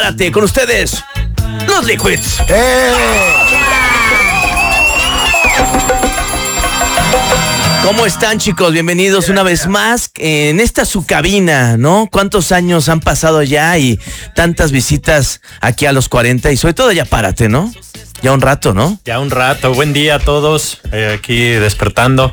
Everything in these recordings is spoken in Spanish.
Párate, con ustedes, los Liquids. ¿Cómo están, chicos? Bienvenidos una vez más en esta su cabina, ¿no? ¿Cuántos años han pasado ya y tantas visitas aquí a los 40? Y sobre todo ya párate, ¿no? Ya un rato, ¿no? Ya un rato. Buen día a todos, aquí despertando.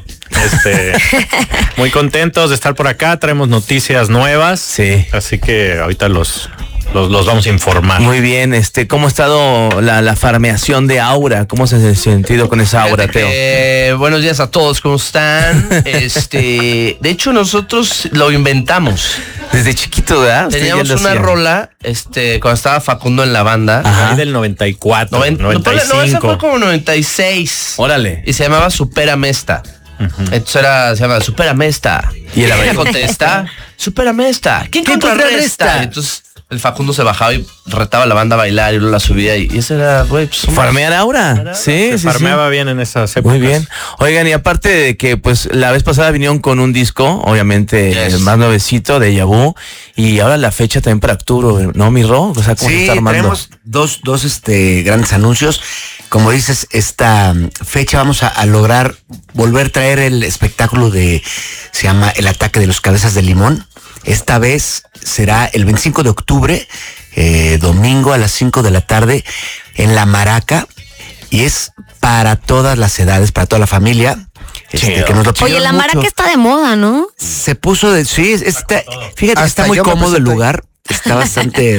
Muy contentos de estar por acá. Traemos noticias nuevas. Sí. Así que ahorita los vamos a informar. Muy bien, ¿cómo ha estado la farmeación de Aura? ¿Cómo se ha sentido con esa Aura, Teo? Buenos días a todos, ¿cómo están? De hecho, nosotros lo inventamos. Desde chiquito, ¿verdad? Teníamos una rola, cuando estaba Facundo en la banda. Ajá. Del 94, 95. No, esa fue como 96. Órale. Y se llamaba Supérame esta. Entonces se llama Supérame esta. Y era ¿Quién contesta? Supérame esta. ¿Quién contrarresta? Entonces el Facundo se bajaba y retaba a la banda a bailar y luego la subía y ese era, güey, pues... ¿Farmear Aura? Sí, se farmeaba bien en esas épocas. Muy bien. Oigan, y aparte de que, pues, la vez pasada vinieron con un disco, obviamente, más nuevecito, de Déjà Vu, y ahora la fecha también para octubre, ¿no, mi Ro? O sea, ¿cómo se está armando? Tenemos dos grandes anuncios. Como dices, esta fecha vamos a lograr volver a traer el espectáculo se llama El Ataque de los Cabezas de Limón. Esta vez será el 25 de octubre, domingo a las 5 de la tarde en La Maraca, y es para todas las edades, para toda la familia. Que nos lo Oye, La Maraca está de moda, ¿no? Se puso fíjate, está muy cómodo el lugar. Está bastante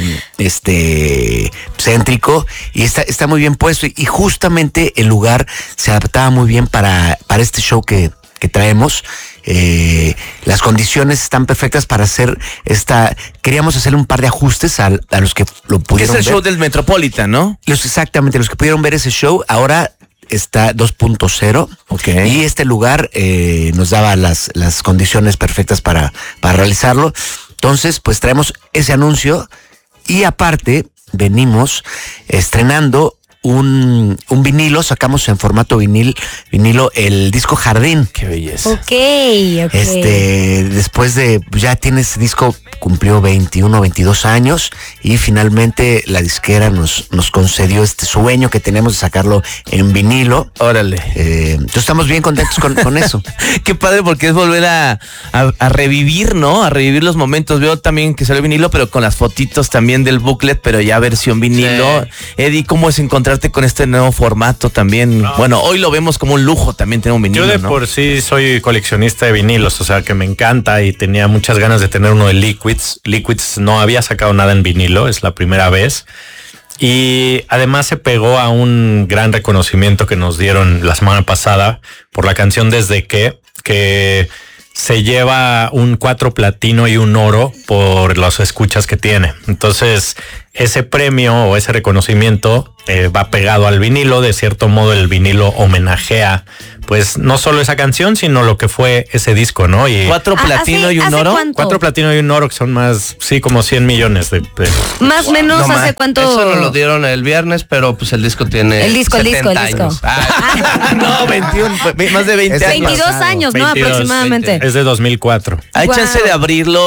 céntrico y está muy bien puesto, y justamente el lugar se adaptaba muy bien para este show que traemos. Las condiciones están perfectas para hacer queríamos hacer un par de ajustes a los que lo pudieron ver. Es el show del Metropolitan, ¿no? Exactamente, los que pudieron ver ese show ahora está 2.0. Okay. Y este lugar nos daba las condiciones perfectas para realizarlo. Entonces, pues traemos ese anuncio, y aparte venimos estrenando un vinilo. Sacamos en formato vinilo el disco Jardín. Qué belleza. Ok. Después de, ya ese disco cumplió 21, 22 años, y finalmente la disquera nos concedió este sueño que tenemos de sacarlo en vinilo. Órale. Entonces estamos bien contentos con eso. Qué padre, porque es volver a revivir, ¿no? A revivir los momentos. Veo también que salió vinilo, pero con las fotitos también del booklet, pero ya versión vinilo. Sí. Eddie, ¿cómo es encontrarte con este nuevo formato también? No. Bueno, hoy lo vemos como un lujo también tener un vinilo, yo por sí soy coleccionista de vinilos, o sea que me encanta, y tenía muchas ganas de tener uno de Liquids. Liquids no había sacado nada en vinilo, es la primera vez. Y además se pegó a un gran reconocimiento que nos dieron la semana pasada por la canción Desde que se lleva un 4 platino y un oro por las escuchas que tiene. Entonces, ese premio o ese reconocimiento va pegado al vinilo. De cierto modo, el vinilo homenajea, pues, no solo esa canción, sino lo que fue ese disco, ¿no? Y 4 platino y un oro. ¿Cuánto? 4 platino y un oro, que son más, sí, como 100 millones de más o menos, ¿hace cuánto? Eso nos lo dieron el viernes, pero pues el disco tiene el disco. años. No, 21, más de 20 años. 22 años, ¿no? 22, Aproximadamente. Es de 2004. Hay chance de abrirlo